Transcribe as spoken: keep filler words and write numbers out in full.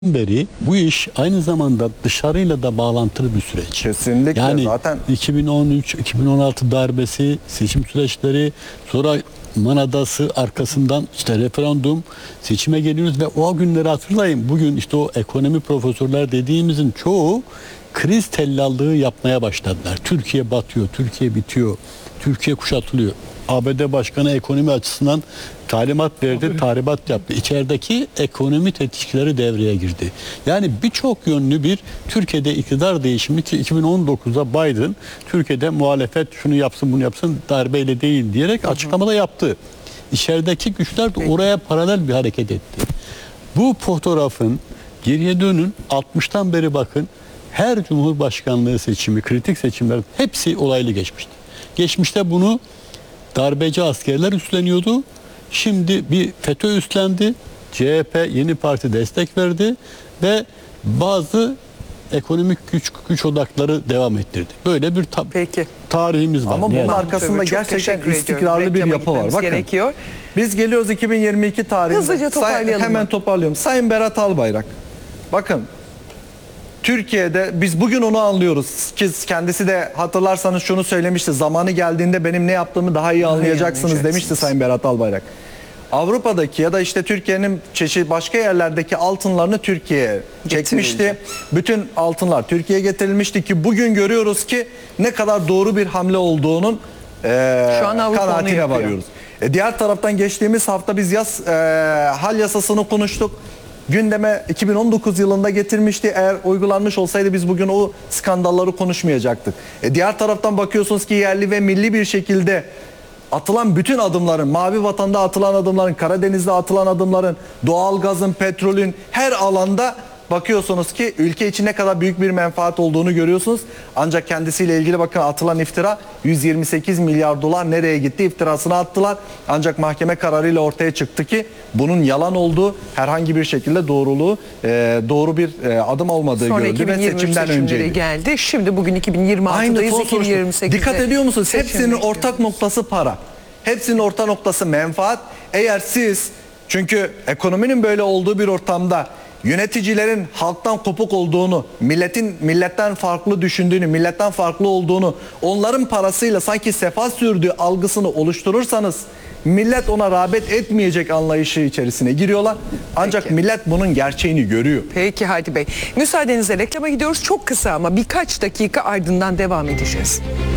beri bu iş aynı zamanda dışarıyla da bağlantılı bir süreç. Kesinlikle yani zaten. iki bin on üç iki bin on altı darbesi, seçim süreçleri, sonra Manadası, arkasından işte referandum, seçime geliyoruz ve o günleri hatırlayın. Bugün işte o ekonomi profesörler dediğimizin çoğu kriz tellallığı yapmaya başladılar. Türkiye batıyor, Türkiye bitiyor, Türkiye kuşatılıyor. A B D Başkanı ekonomi açısından talimat verdi, tahribat yaptı. İçerideki ekonomi tetikçileri devreye girdi. Yani birçok yönlü bir Türkiye'de iktidar değişimi ki iki bin on dokuzda Biden Türkiye'de muhalefet şunu yapsın bunu yapsın darbeyle değil diyerek açıklamada yaptı. İçerideki güçler de oraya paralel bir hareket etti. Bu fotoğrafın geriye dönün altmıştan beri bakın her Cumhurbaşkanlığı seçimi, kritik seçimler hepsi olaylı geçmişti. Geçmişte bunu darbeci askerler üstleniyordu. Şimdi bir FETÖ üstlendi. C H P yeni parti destek verdi ve bazı ekonomik güç güç odakları devam ettirdi. Böyle bir ta Peki. tarihimiz var. Ama bunun Yani. arkasında Çok gerçekten teşekkür istikrarlı ediyorum. bir Reklama yapı var. gitmemiz Bakın. gerekiyor. Biz geliyoruz iki bin yirmi iki tarihinde. Hızlıca toparlayalım Say- hemen mı? toparlıyorum. Sayın Berat Albayrak. Bakın. Türkiye'de biz bugün onu anlıyoruz. Ki kendisi de hatırlarsanız şunu söylemişti. Zamanı geldiğinde benim ne yaptığımı daha iyi anlayacaksınız demişti anlayacaksınız. Sayın Berat Albayrak. Avrupa'daki ya da işte Türkiye'nin çeşitli başka yerlerdeki altınlarını Türkiye'ye çekmişti. Getirildi. Bütün altınlar Türkiye'ye getirilmişti ki bugün görüyoruz ki ne kadar doğru bir hamle olduğunun e, Şu an Avrupa onu kanaatine yapıyor. varıyoruz. E, diğer taraftan geçtiğimiz hafta biz yaz e, hal yasasını konuştuk. Gündeme iki bin on dokuz yılında getirmişti. Eğer uygulanmış olsaydı biz bugün o skandalları konuşmayacaktık. E, diğer taraftan bakıyorsunuz ki yerli ve milli bir şekilde atılan bütün adımların, Mavi Vatan'da atılan adımların, Karadeniz'de atılan adımların, doğalgazın, petrolün her alanda bakıyorsunuz ki ülke için ne kadar büyük bir menfaat olduğunu görüyorsunuz. Ancak kendisiyle ilgili bakın atılan iftira yüz yirmi sekiz milyar dolar nereye gitti iftirasını attılar. Ancak mahkeme kararıyla ortaya çıktı ki bunun yalan olduğu, herhangi bir şekilde doğruluğu, e, doğru bir e, adım olmadığı Sonra görüldü ve iki bin yirmi üç seçimden seçimleri önceydi. geldi. Şimdi bugün iki bin yirmi altıdayız. Aynı son iki bin soruşturma. yirmi sekizde Dikkat ediyor musunuz? seçim Hepsinin bekliyoruz. ortak noktası para. Hepsinin ortak noktası menfaat. Eğer siz, çünkü ekonominin böyle olduğu bir ortamda yöneticilerin halktan kopuk olduğunu, milletin milletten farklı düşündüğünü, milletten farklı olduğunu, onların parasıyla sanki sefa sürdüğü algısını oluşturursanız millet ona rağbet etmeyecek anlayışı içerisine giriyorlar. Ancak Peki. millet bunun gerçeğini görüyor. Peki Hadi Bey. Müsaadenizle reklama gidiyoruz. Çok kısa ama birkaç dakika ardından devam edeceğiz.